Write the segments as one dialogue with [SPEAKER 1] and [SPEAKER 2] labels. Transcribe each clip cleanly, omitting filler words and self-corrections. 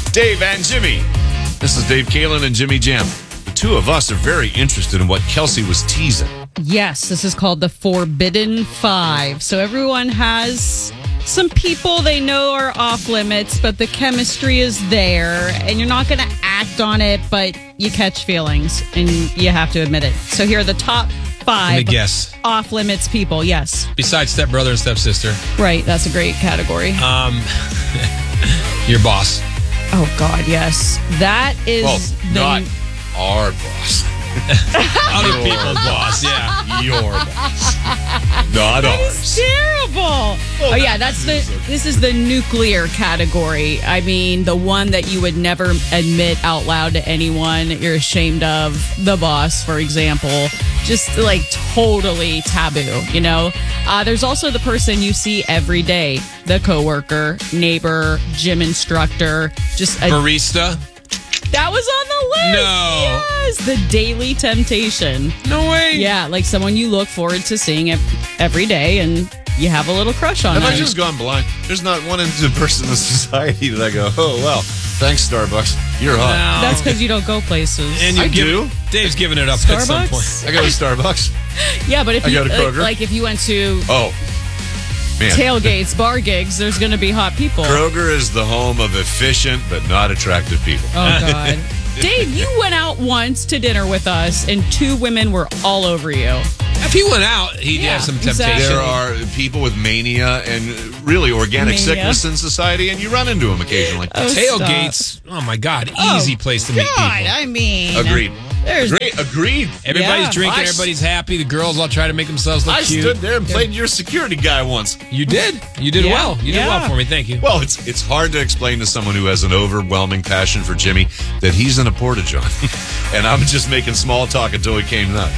[SPEAKER 1] Dave and Jimmy. This is Dave Kalin and Jimmy Jam. The two of us are very interested in what Kelsey was teasing.
[SPEAKER 2] Yes, this is called the Forbidden Five. So everyone has some people they know are off limits, but the chemistry is there, and you're not going to act on it, but you catch feelings, and you have to admit it. So here are the top five
[SPEAKER 3] Let me guess.
[SPEAKER 2] off limits people. Yes.
[SPEAKER 3] Besides stepbrother and stepsister.
[SPEAKER 2] Right, that's a great category.
[SPEAKER 3] Your boss.
[SPEAKER 2] Oh, God, yes. That is
[SPEAKER 1] Not our boss.
[SPEAKER 3] Other people's boss, yeah.
[SPEAKER 1] Your boss. Not ours.
[SPEAKER 2] terrible. Oh yeah, this is the nuclear category. I mean, the one that you would never admit out loud to anyone you're ashamed of. The boss, for example. Just like totally taboo, you know? There's also the person you see every day. The coworker, neighbor, gym instructor, just a
[SPEAKER 3] Barista.
[SPEAKER 2] That was on the list.
[SPEAKER 3] No.
[SPEAKER 2] Yes, the daily temptation.
[SPEAKER 3] No way.
[SPEAKER 2] Yeah, like someone you look forward to seeing it every day and you have a little crush on
[SPEAKER 1] Have
[SPEAKER 2] them.
[SPEAKER 1] I just gone blind? There's not one person in society that I go, oh, well, thanks, Starbucks. You're hot.
[SPEAKER 3] No.
[SPEAKER 2] That's because you don't go places.
[SPEAKER 3] And
[SPEAKER 1] I do.
[SPEAKER 3] Dave's giving it up at some point.
[SPEAKER 2] Starbucks?
[SPEAKER 1] I go to Starbucks.
[SPEAKER 2] Yeah, but if
[SPEAKER 1] I
[SPEAKER 2] you
[SPEAKER 1] go to Kroger.
[SPEAKER 2] like if you went to
[SPEAKER 1] Oh, man.
[SPEAKER 2] tailgates, bar gigs, there's going to be hot people.
[SPEAKER 1] Kroger is the home of efficient but not attractive people.
[SPEAKER 2] Oh, God. Dave, you went out once to dinner with us, and two women were all over you.
[SPEAKER 3] If he went out, he'd
[SPEAKER 2] Yeah,
[SPEAKER 3] have some
[SPEAKER 2] exactly.
[SPEAKER 3] temptation.
[SPEAKER 1] There are people with mania and really organic
[SPEAKER 2] Mania.
[SPEAKER 1] sickness in society, and you run into them occasionally.
[SPEAKER 2] Oh,
[SPEAKER 3] Tailgates. Oh, my God. Easy place to meet
[SPEAKER 2] God,
[SPEAKER 3] people.
[SPEAKER 2] I mean.
[SPEAKER 1] Agreed.
[SPEAKER 2] There's
[SPEAKER 1] Agreed.
[SPEAKER 3] Everybody's
[SPEAKER 2] Yeah.
[SPEAKER 3] drinking.
[SPEAKER 1] I-
[SPEAKER 3] Everybody's happy. The girls all try to make themselves look
[SPEAKER 1] I
[SPEAKER 3] cute.
[SPEAKER 1] stood there and played your security guy once.
[SPEAKER 3] You did. You did
[SPEAKER 2] Yeah.
[SPEAKER 3] well. You did
[SPEAKER 2] Yeah.
[SPEAKER 3] well for me. Thank you.
[SPEAKER 1] Well, it's hard to explain to someone who has an overwhelming passion for Jimmy that he's in a porta-john. And I'm just making small talk until he came up.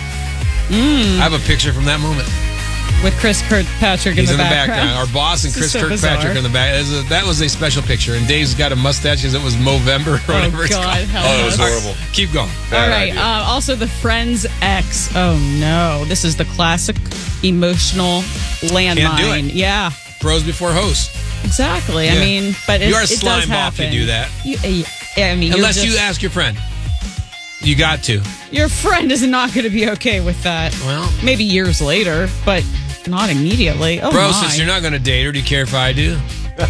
[SPEAKER 3] I have a picture from that moment.
[SPEAKER 2] with Chris Kirkpatrick
[SPEAKER 3] He's
[SPEAKER 2] in
[SPEAKER 3] in
[SPEAKER 2] the
[SPEAKER 3] the
[SPEAKER 2] background.
[SPEAKER 3] background. Our boss and
[SPEAKER 2] This
[SPEAKER 3] Chris
[SPEAKER 2] is so
[SPEAKER 3] Kirkpatrick
[SPEAKER 2] bizarre.
[SPEAKER 3] in the back. That was a special picture. And Dave's got a mustache because it was Movember or whatever
[SPEAKER 2] Oh,
[SPEAKER 3] it's
[SPEAKER 2] God.
[SPEAKER 3] called.
[SPEAKER 2] hell
[SPEAKER 1] Oh, it
[SPEAKER 2] no.
[SPEAKER 1] was horrible.
[SPEAKER 3] Keep going.
[SPEAKER 2] All
[SPEAKER 1] Bad
[SPEAKER 2] right.
[SPEAKER 1] idea.
[SPEAKER 2] Also, the Friends X. Oh, no. This is the classic emotional landmine.
[SPEAKER 3] it.
[SPEAKER 2] Yeah,
[SPEAKER 3] Bros before hosts.
[SPEAKER 2] exactly. I
[SPEAKER 3] Yeah.
[SPEAKER 2] mean, but
[SPEAKER 3] You are a
[SPEAKER 2] it does
[SPEAKER 3] slime ball if you
[SPEAKER 2] happen.
[SPEAKER 3] do that.
[SPEAKER 2] I mean,
[SPEAKER 3] Unless you ask your friend. You got to.
[SPEAKER 2] your friend is not going to be okay with that.
[SPEAKER 3] Well,
[SPEAKER 2] Maybe years later, but not immediately. Oh,
[SPEAKER 3] bro,
[SPEAKER 2] my.
[SPEAKER 3] since you're not going to date her, do you care if I do?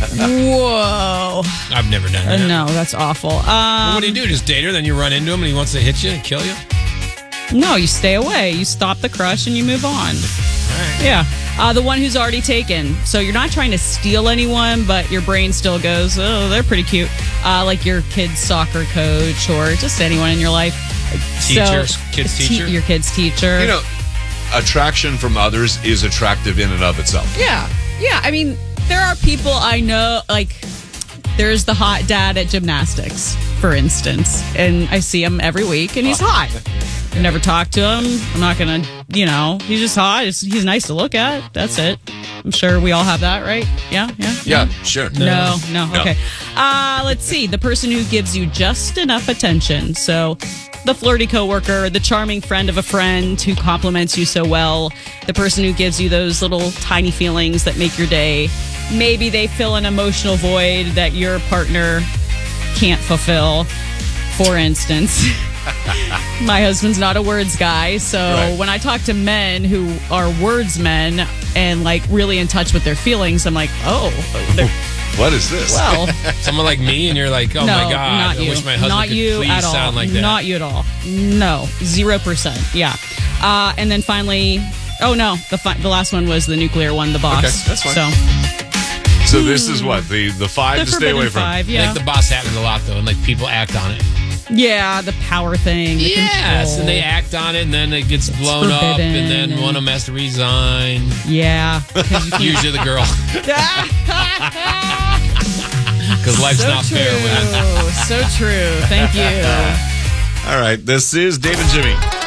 [SPEAKER 2] Whoa.
[SPEAKER 3] I've never done that.
[SPEAKER 2] No, that's awful.
[SPEAKER 3] Well, what do you do? Just date her, then you run into him and he wants to hit you and kill you?
[SPEAKER 2] No, you stay away. You stop the crush and you move on. Yeah. The one who's already taken. So you're not trying to steal anyone, but your brain still goes, oh, they're pretty cute. Like your kid's soccer coach or just anyone in your life.
[SPEAKER 3] Teachers, kid's teacher.
[SPEAKER 2] Your kid's teacher.
[SPEAKER 1] You know, attraction from others is attractive in and of itself.
[SPEAKER 2] Yeah. Yeah. I mean, there are people I know, like, there's the hot dad at gymnastics, for instance. And I see him every week, and he's hot. I never talked to him. I'm not going to, he's just hot. He's nice to look at. That's it. I'm sure we all have that, right? Yeah?
[SPEAKER 1] Yeah, sure.
[SPEAKER 2] No. Okay. Let's see. The person who gives you just enough attention. So the flirty coworker, the charming friend of a friend who compliments you so well, the person who gives you those little tiny feelings that make your day. Maybe they fill an emotional void that your partner can't fulfill. For instance, my husband's not a words guy, so
[SPEAKER 1] Right.
[SPEAKER 2] when I talk to men who are words men and like really in touch with their feelings, I'm like, oh, they're
[SPEAKER 1] What is this?
[SPEAKER 2] well,
[SPEAKER 3] Someone like me, and you're like, oh
[SPEAKER 2] no,
[SPEAKER 3] my God,
[SPEAKER 2] not
[SPEAKER 3] I
[SPEAKER 2] you.
[SPEAKER 3] wish my husband
[SPEAKER 2] not
[SPEAKER 3] could
[SPEAKER 2] you
[SPEAKER 3] please
[SPEAKER 2] at all.
[SPEAKER 3] sound like that.
[SPEAKER 2] Not you at all. No, 0%. Yeah. And then finally, oh no, the last one was the nuclear one, the boss.
[SPEAKER 1] Okay, that's fine.
[SPEAKER 2] So
[SPEAKER 1] So this is what? The five
[SPEAKER 2] the
[SPEAKER 1] to stay away
[SPEAKER 2] Forbidden
[SPEAKER 1] from.
[SPEAKER 2] Five,
[SPEAKER 3] I
[SPEAKER 2] yeah,
[SPEAKER 3] think the boss happens a lot, though, and like people act on it.
[SPEAKER 2] yeah, the power thing. The
[SPEAKER 3] Yes,
[SPEAKER 2] control.
[SPEAKER 3] and they act on it, and then it gets blown up,
[SPEAKER 2] forbidden,
[SPEAKER 3] and then one of them has to resign.
[SPEAKER 2] Yeah, because you can't.
[SPEAKER 3] Usually the girl, because life's
[SPEAKER 2] so
[SPEAKER 3] not
[SPEAKER 2] true.
[SPEAKER 3] fair. When
[SPEAKER 2] So true. Thank you.
[SPEAKER 1] All right, this is Dave and Jimmy.